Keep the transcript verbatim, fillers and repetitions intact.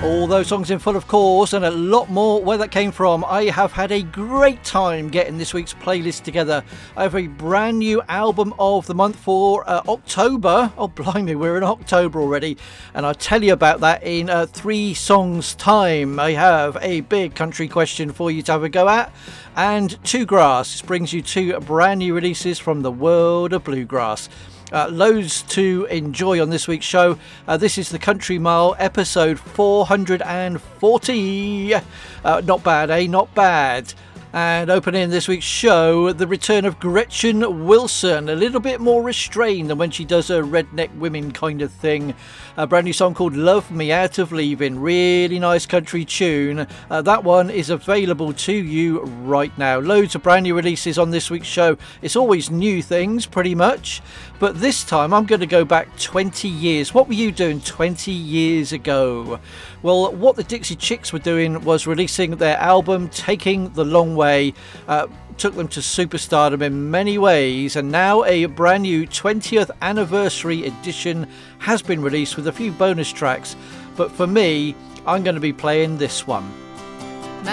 All those songs in full, of course, and a lot more where that came from. I have had a great time getting this week's playlist together. I have a brand new album of the month for uh, October. Oh, blimey, we're in October already. And I'll tell you about that in uh, three songs' time. I have a big country question for you to have a go at. And Two Grass. This brings you two brand new releases from the world of bluegrass. Uh, loads to enjoy on this week's show. Uh, this is the Country Mile, episode four hundred forty. Uh, not bad, eh? Not bad. And opening this week's show, the return of Gretchen Wilson. A little bit more restrained than when she does her redneck women kind of thing. A brand new song called Love Me Out of Leaving. Really nice country tune. Uh, that one is available to you right now. Loads of brand new releases on this week's show. It's always new things, pretty much. But this time I'm going to go back twenty years. What were you doing twenty years ago? Well, what the Dixie Chicks were doing was releasing their album Taking the Long Way. Uh, took them to superstardom in many ways, and now a brand new twentieth anniversary edition has been released with a few bonus tracks. But for me, I'm going to be playing this one.